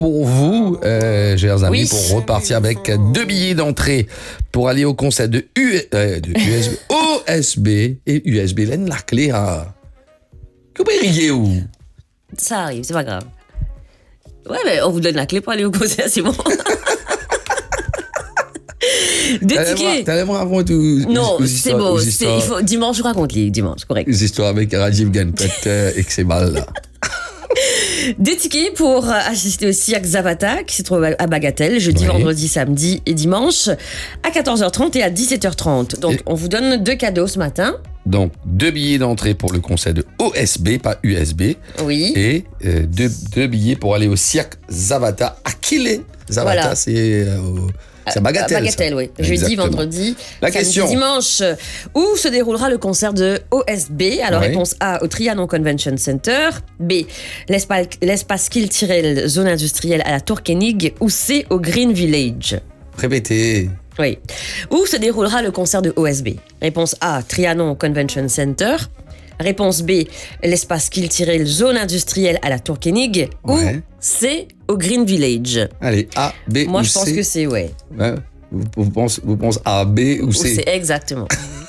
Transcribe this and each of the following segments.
pour vous, chers amis, Oui. pour repartir avec 2 billets d'entrée pour aller au concert de USB, OSB et USB. Laine la clé à... Que vous où? Ça arrive, c'est pas grave. Ouais, mais on vous donne la clé pour aller au concert, c'est bon. Deux tickets. T'allais me raconter Non, c'est bon. Il faut, dimanche, je raconte les dimanche, correct. Les histoires avec Rajiv Ganpet et que c'est mal là. 2 tickets pour assister au cirque Zavata qui se trouve à Bagatelle, jeudi, Oui. vendredi, samedi et dimanche à 14h30 et à 17h30. Donc, on vous donne 2 cadeaux ce matin. Donc, 2 billets d'entrée pour le concert de OSB, pas USB. Oui. Et 2 billets pour aller au cirque Zavata. À Kile. Zavata, Voilà. c'est à Bagatelle. À Bagatelle, oui. Jeudi, Exactement. vendredi, La samedi, question. dimanche. Où se déroulera le concert de OSB? Alors, Oui. réponse A, au Trianon Convention Center. B, l'espace Kiltirel, zone industrielle à la Tourkenig. Ou C, au Green Village. Répétez. Oui. Où se déroulera le concert de OSB? Réponse A, Trianon Convention Center. Réponse B, l'espace Kiltirel, zone industrielle à la Tourkenig. Ouais. Ou C, au Green Village. Allez, A, B Moi, ou je pense C. que c'est, ouais. Ouais. Vous pensez A, B ou Ou C. C, exactement.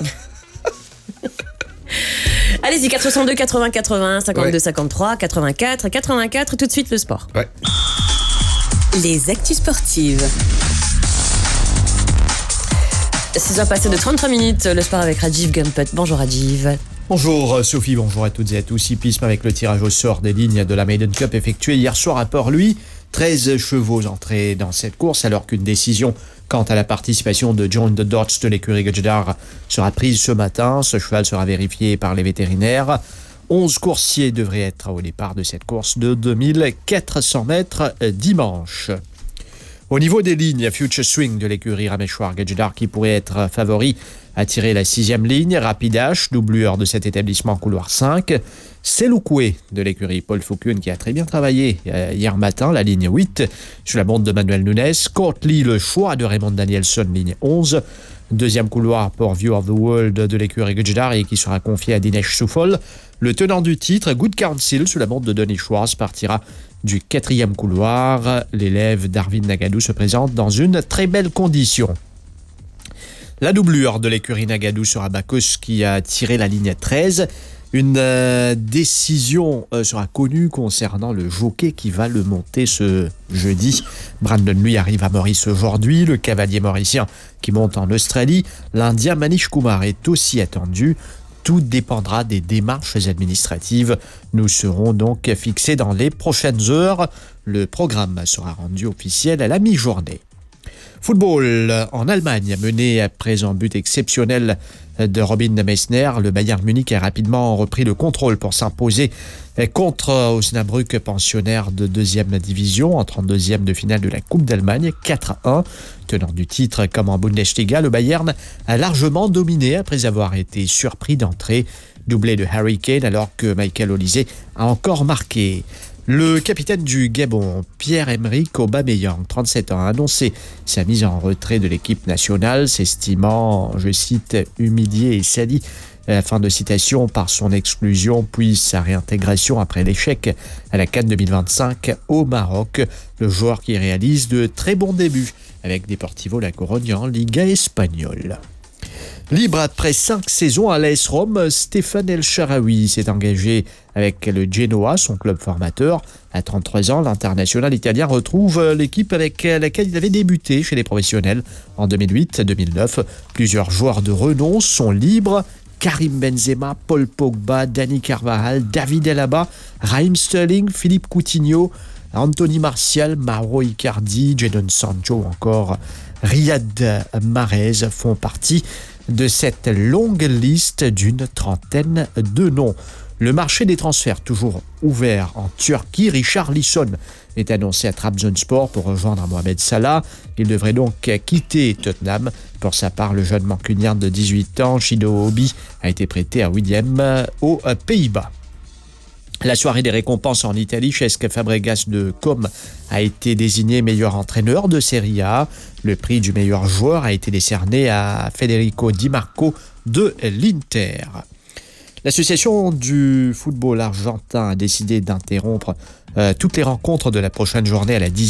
Allez-y, 462 80 80, 52 Ouais. 53, 84, 84, tout de suite le sport. Ouais. Les actus sportives. 6h passées de 33 minutes, le sport avec Rajiv Ganpet. Bonjour Rajiv. Bonjour Sophie, bonjour à toutes et à tous. Hippisme avec le tirage au sort des lignes de la Maiden Cup effectué hier soir à Port-Louis. 13 chevaux entrés dans cette course alors qu'une décision quant à la participation de John de Dodge de l'écurie Gudjar sera prise ce matin. Ce cheval sera vérifié par les vétérinaires. 11 coursiers devraient être au départ de cette course de 2400 mètres dimanche. Au niveau des lignes, Future Swing de l'écurie Rameshwar Gajdar qui pourrait être favori à tirer la 6e ligne. Rapid H, doublure de cet établissement couloir 5. Seloukoué de l'écurie Paul Foucault qui a très bien travaillé hier matin, la ligne 8, sur la montre de Manuel Nunes. Courtly, le choix de Raymond Danielson, ligne 11. Deuxième couloir pour View of the World de l'écurie Gajdar et qui sera confié à Dinesh Souffol. Le tenant du titre, Good Counsel, sous la montre de Denis Schwartz, partira du 4e couloir. L'élève Darwin Nagadou se présente dans une très belle condition. La doublure de l'écurie Nagadou sera Bacchus qui a tiré la ligne 13. Une décision sera connue concernant le jockey qui va le monter ce jeudi. Brandon lui arrive à Maurice aujourd'hui. Le cavalier mauricien qui monte en Australie. L'Indien Manish Kumar est aussi attendu. Tout dépendra des démarches administratives. Nous serons donc fixés dans les prochaines heures. Le programme sera rendu officiel à la mi-journée. Football en Allemagne, mené après un but exceptionnel de Robin Meissner, le Bayern Munich a rapidement repris le contrôle pour s'imposer contre Osnabrück, pensionnaire de 2e division, en 32e de finale de la Coupe d'Allemagne, 4-1. Tenant du titre comme en Bundesliga, le Bayern a largement dominé après avoir été surpris d'entrée, doublé de Harry Kane alors que Michael Olise a encore marqué. Le capitaine du Gabon, Pierre-Emerick Aubameyang, 37 ans, a annoncé sa mise en retrait de l'équipe nationale, s'estimant, je cite, humilié et sali, fin de citation, par son exclusion puis sa réintégration après l'échec à la CAN 2025 au Maroc. Le joueur qui réalise de très bons débuts avec Deportivo La Coruña en Liga espagnole. Libre après 5 saisons à l'AS Rome, Stéphane El Shaarawy s'est engagé avec le Genoa, son club formateur. À 33 ans, l'international italien retrouve l'équipe avec laquelle il avait débuté chez les professionnels en 2008-2009. Plusieurs joueurs de renom sont libres. Karim Benzema, Paul Pogba, Dani Carvajal, David Alaba, Raheem Sterling, Philippe Coutinho, Anthony Martial, Mauro Icardi, Jadon Sancho ou encore Riyad Mahrez font partie de cette longue liste d'une trentaine de noms. Le marché des transferts toujours ouvert en Turquie. Richarlison est annoncé à Trabzonspor pour rejoindre Mohamed Salah. Il devrait donc quitter Tottenham. Pour sa part, le jeune mancunien de 18 ans, Chido Obi, a été prêté à William aux Pays-Bas. La soirée des récompenses en Italie, Cesc Fabregas de Com a été désigné meilleur entraîneur de Serie A. Le prix du meilleur joueur a été décerné à Federico Di Marco de l'Inter. L'association du football argentin a décidé d'interrompre toutes les rencontres de la prochaine journée à la 10e